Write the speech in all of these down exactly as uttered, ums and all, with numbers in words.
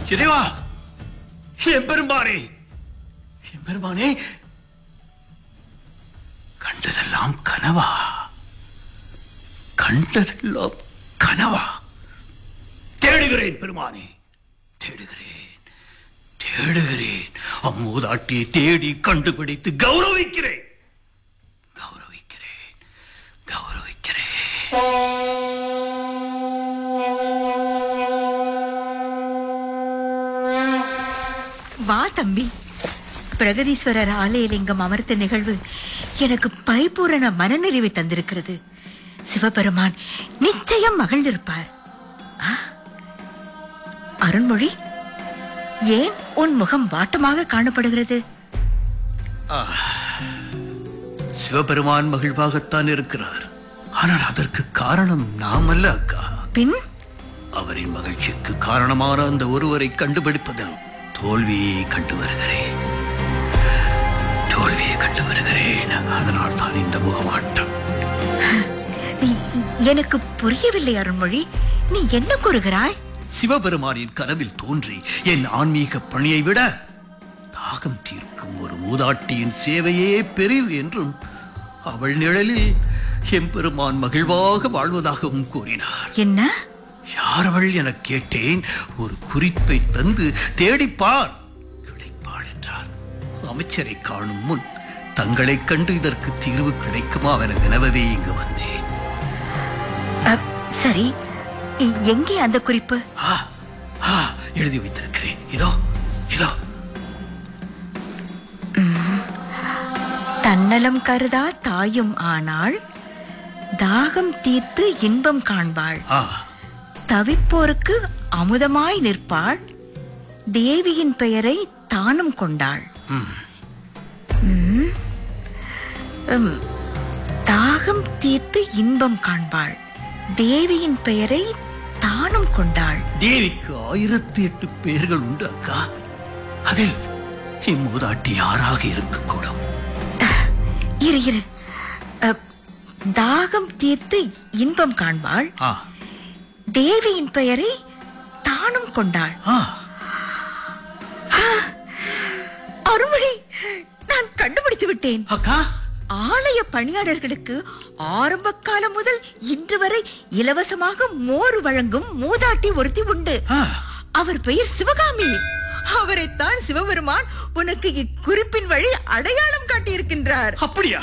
இறைவா, எம்பெருமானே, எம்பெருமானே, கண்டதெல்லாம் கனவா? கண்டதெல்லாம் கனவா? தேடுகிறேன் பெருமானே, தேடுகிறேன், தேடுகிறேன். அம்மூதாட்டியை தேடி கண்டுபிடித்து கௌரவிக்கிறேன், கௌரவிக்கிறேன், கௌரவிக்கிறேன். வா தம்பி. பிரகதீஸ்வரர் ஆலயலிங்கம் அமர்த்த நிகழ்வு எனக்கு பரிபூரண மனநிறைவை தந்திருக்கிறது. சிவபெருமான் நிச்சயம் மகிழ்ந்திருப்பார். அருண்மொழி, ஏன் உன் முகம் வாட்டமாக காணப்படுகிறது? சிவபெருமான் மகிழ்வாகத்தான் இருக்கிறார். ஆனால் அதற்கு காரணம் நாம் அல்ல அக்கா. பின் அவரின் மகிழ்ச்சிக்கு காரணமான அந்த ஒருவரை கண்டுபிடிப்பதில் தோல்வியை கண்டு வருகிறேன், தோல்வியை கண்டு வருகிறேன். அதனால் தான் இந்த முகமாட்டம். எனக்கு புரியவில்லை அருண்மொழி, நீ என்ன கூறுகிறாய்? சிவபெருமானின் கனவில் தோன்றி என் ஆன்மீக பணியை விட தாகம் தீர்க்கும் ஒரு மூதாட்டியின் சேவையே பெரிது என்றும் அவள் நிழலில் எம்பெருமான் மகிழ்வாக வாழ்வதாகவும் கூறினார். என்ன? யார் அவள் என கேட்டேன். ஒரு குறிப்பை தந்து தேடிப்பார், கிடைப்பாள் என்றார். அமைச்சரை காணும் முன் தங்களை கண்டு இதற்கு தீர்வு கிடைக்குமா என வினவவே இங்கு வந்தேன். சரி, எங்கே அந்த குறிப்பு? எழுதி வைத்திருக்கிறேன், இதோ இதோ. தன்னலம் கருதா தாயும் ஆனாள், தாகம் தீர்த்து இன்பம் காண்பாள், தவிப்போருக்கு அமுதமாய் நிற்பாள், தேவியின் பெயரை தானும் கொண்டாள். தாகம் தீர்த்து இன்பம் காண்பாள், தேவியின் பெயரை தானும் கொண்டாள். தேவிக்கு ஆயிரத்தி எட்டு பெயர்கள் உண்டு அக்கா. அதில் இம்மூதாட்டி யாராக இருக்கக்கூடும்? இரு இரு தாகம் தீர்த்து இன்பம் காண்பாள், தேவியின் பெயரை தானும் கொண்டாள். அருள்மொழி, நான் கண்டுபிடித்து விட்டேன். அக்கா, ஆலய பணியாளர்களுக்கு ஆரம்ப காலம் முதல் இன்று வரை இலவசமாக மோர் வழங்கும் மூதாட்டி ஒருத்தி உண்டு. அவர் பெயர் சிவகாமி. அவரைத்தான் சிவபெருமான் உனக்கு இக்குறிப்பின் வழி அடையாளம் காட்டியிருக்கின்றார். அப்படியா?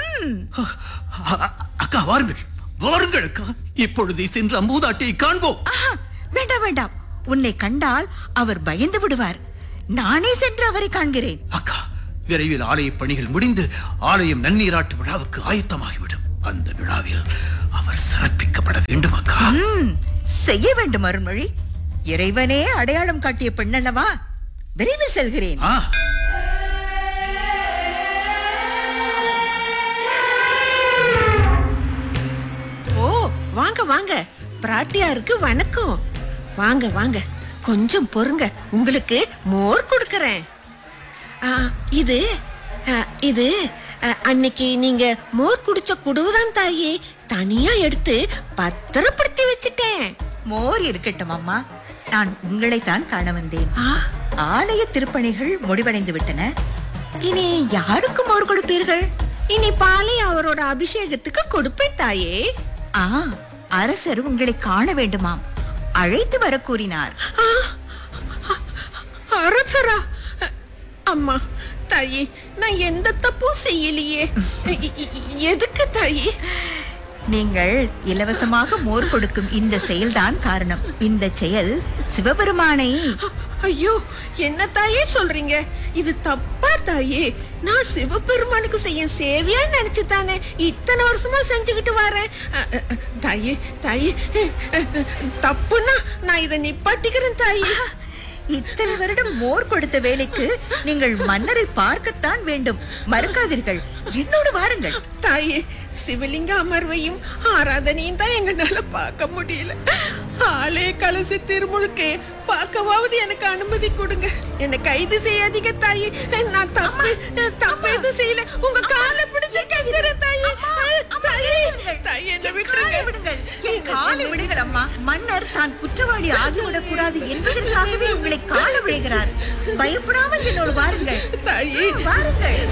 அக்கா, வாருங்கள் வாருங்கள் அக்கா, இப்பொழுதே சென்று அம்பூதாட்டியை காண்போம். வேண்டாம் வேண்டாம், உன்னை கண்டால் அவர் பயந்து விடுவார். நானே சென்று அவரை காண்கிறேன். அக்கா, விரைவில் ஆலய பணிகள் முடிந்து ஆலயம் நன்னீராட்டு விழாவுக்கு ஆயத்தமாகிவிடும். அந்த விழாவில் அவர் சிறப்பிக்கப்பட வேண்டும் அக்கா. செய்ய வேண்டும் அருண்மொழி. இறைவனே அடையாளம் காட்டிய பெண்ணல்லவா? விரைவில் செல்கிறேன். ஓ, வாங்க வாங்க, பிராட்டியாருக்கு வணக்கம். வாங்க வாங்க, கொஞ்சம் பொறுங்க, உங்களுக்கு மோர் கொடுக்கறேன். இது இது அன்னைக்கு நீங்க மோர் குடிச்ச குடுவுதான் தாயே, தனியா எடுத்து பத்திரப்படுத்தி வச்சுட்டேன். மோர் இருக்கட்டும் அம்மா, நான் உங்களைத்தான் காண வந்தேன். ஆலய திருப்பணிகள் முடிவடைந்து விட்டன. இனி யாருக்கு மோர் கொடுப்பீர்கள்? இனி பாலை அவரோட அபிஷேகத்துக்கு கொடுப்பேன் தாயே. ஆ, அரசர் உங்களை காண வேண்டுமாம், அழைத்து வர கூறினார். அரசரா? அம்மா தாயே, நான் எந்த தப்பும் செய்யலையே. எதுக்கு தாயே? நீங்கள் இலவசமாக மோர் கொடுக்கும் இந்த செயல்தான் காரணம். இந்த செயல் சிவபெருமானை... ஐயோ, என்ன தாயே சொல்றீங்க? இது தப்பா தாயே? நான் சிவபெருமானுக்கு செய்ய சேவையா நினைச்சு தானே இத்தனை வருஷமா செஞ்சுக்கிட்டு வரேன். தாயே தாயே, தப்புன்னா நான் இதை நிப்பாட்டிக்கிறேன் தாயே. இத்தனை வருடம் மோர் கொடுத்த வேலைக்கு நீங்கள் மன்னரை பார்க்கத்தான் வேண்டும், மறக்காதீர்கள். என்னோடு வாருங்கள். தாயே, சிவலிங்க அமர்வையும் ஆராதனையும் தான் எங்களால பார்க்க முடியல. ஆலய கலச திருமுழுக்கே பார்க்கவாவது எனக்கு அனுமதி கொடுங்க. என்னை கைது செய்யாதீங்க தாயே. நான் தப்பு தப்பு எதுவும் செய்யல. உங்க காலை பிடிச்சு கெஞ்சுறேன் தாயே. தாயே விடுங்கள். தாயே, என்னை என் விட்டுருங்க. காலை விடுங்கள். என் காலை விடுங்கள் அம்மா. மன்னர் தான் குற்றவாளி ஆகிவிடக் கூடாது என்பதற்காகவே உங்களை கால விழுகிறார். பயப்படாமல் என்னோடு வாருங்கள். தாயே. வாருங்கள்.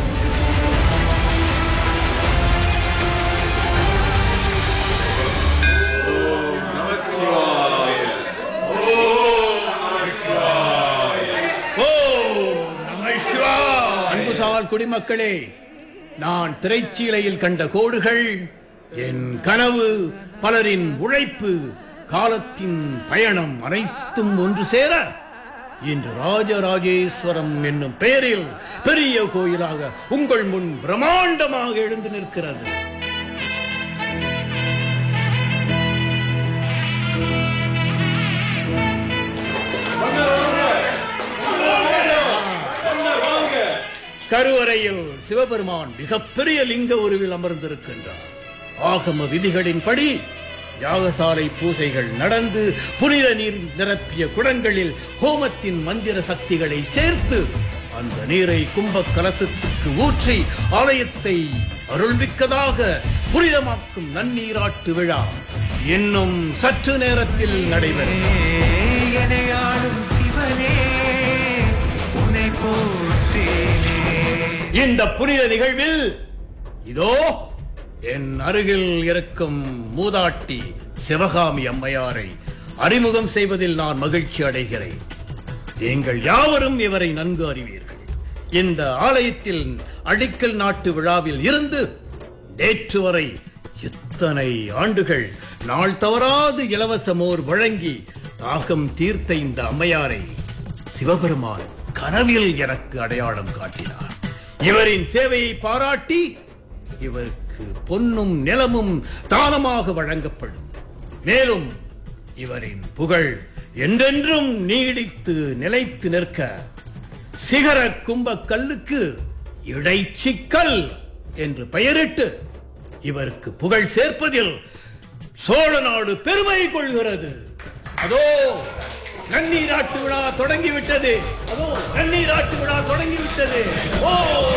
அன்புசால் குடிமக்களே, நான் திரைச்சீலையில் கண்ட கோடுகள் என் கனவு, பலரின் உழைப்பு, காலத்தின் பயணம் அனைத்தும் ஒன்று சேர இன்று ராஜராஜேஸ்வரம் என்னும் பெயரில் பெரிய கோயிலாக உங்கள் முன் பிரம்மாண்டமாக எழுந்து நிற்கிறது. கருவறையில் சிவபெருமான் மிகப்பெரிய லிங்க உருவில் அமர்ந்திருக்கின்றார். ஆகம விதிகளின்படி யாகசாலை பூசைகள் நடந்து புனித நீர் நிரப்பிய குடங்களில் ஹோமத்தின் மந்திர சக்திகளை சேர்த்து அந்த நீரை கும்ப கலசத்துக்கு ஊற்றி ஆலயத்தை அருள்மிக்கதாக புனிதமாக்கும் நன்னீராட்டு விழா இன்னும் சற்று நேரத்தில் நடைபெறும். இந்த புனித நிகழ்வில் இதோ என் அருகில் இருக்கும் மூதாட்டி சிவகாமி அம்மையாரை அறிமுகம் செய்வதில் நான் மகிழ்ச்சி அடைகிறேன். நீங்கள் யாவரும் இவரை நன்கு அறிவீர்கள். இந்த ஆலயத்தில் அடிக்கல் நாட்டு விழாவில் இருந்து நேற்று வரை இத்தனை ஆண்டுகள் நாள் தவறாது இலவச மோர் வழங்கி தாகம் தீர்த்த இந்த அம்மையாரை சிவபெருமான் கனவில் எனக்கு அடையாளம் காட்டினார். இவரின் சேவையை பாராட்டி இவருக்கு பொன்னும் நிலமும் தானமாக வழங்கப்படும். மேலும் இவரின் புகழ் என்றென்றும் நீடித்து நிலைத்து நிற்க சிகர கும்பக்கல்லுக்கு இடைச்சிக்கல் என்று பெயரிட்டு இவருக்கு புகழ் சேர்ப்பதில் சோழ நாடு பெருமை கொள்கிறது. அதோ நன்னீராட்டு விழா தொடங்கிவிட்டது. அதோ நன்னீராட்டு விழா தொடங்கிவிட்டது. ஓ